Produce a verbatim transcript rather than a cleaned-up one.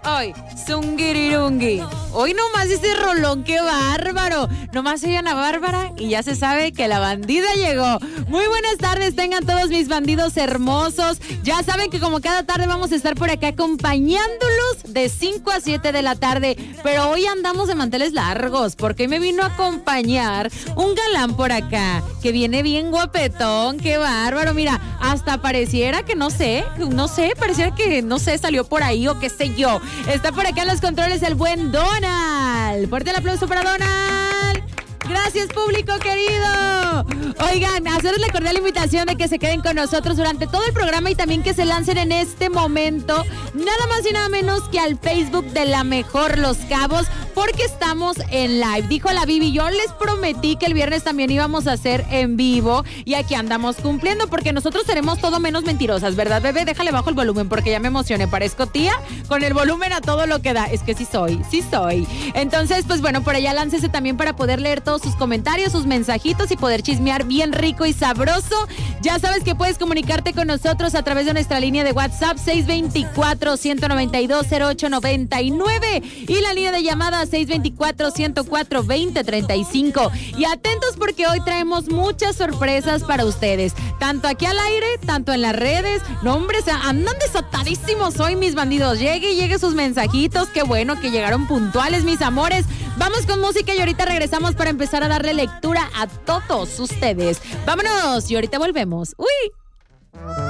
Hoy, zungirirungi. Hoy nomás ese rolón, qué bárbaro. Nomás oye Ana Bárbara y ya se sabe que la bandida llegó. Muy buenas tardes, tengan todos mis bandidos hermosos. Ya saben que como cada tarde vamos a estar por acá acompañándolos de cinco a siete de la tarde. Pero hoy andamos de manteles largos porque hoy me vino a acompañar un galán por acá que viene bien guapetón, qué bárbaro. Mira, hasta pareciera que no sé, no sé, pareciera que no sé, salió por ahí o qué sé yo. Está por acá en los controles el buen Donald. Fuerte el aplauso para Donald. Gracias, público querido. Oigan, hacerles la cordial invitación de que se queden con nosotros durante todo el programa y también que se lancen en este momento, nada más y nada menos que al Facebook de La Mejor Los Cabos, porque estamos en live. Dijo la Bibi, yo les prometí que el viernes también íbamos a hacer en vivo y aquí andamos cumpliendo porque nosotros seremos todo menos mentirosas, ¿verdad, bebé? Déjale bajo el volumen porque ya me emocioné, parezco tía con el volumen a todo lo que da. Es que sí soy, sí soy. Entonces, pues bueno, por allá láncese también para poder leer todos sus comentarios, sus mensajitos y poder chismear bien rico y sabroso. Ya sabes que puedes comunicarte con nosotros a través de nuestra línea de WhatsApp seis dos cuatro, uno nueve dos, cero ocho nueve nueve y la línea de llamadas seis dos cuatro, uno cero cuatro, dos cero tres cinco. Y atentos porque hoy traemos muchas sorpresas para ustedes, tanto aquí al aire, tanto en las redes. No, hombre, andan desatadísimos hoy mis bandidos. Llegue y llegue sus mensajitos. Qué bueno que llegaron puntuales, mis amores. Vamos con música y ahorita regresamos para empezar a darle lectura a todos ustedes. Vámonos y ahorita volvemos. ¡Uy!